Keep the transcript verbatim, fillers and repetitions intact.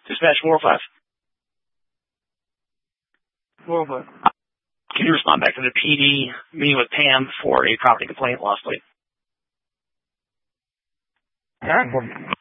Dispatch four oh five. four oh five. Can you respond back to the P D meeting with Pam for a property complaint lost plate? All right.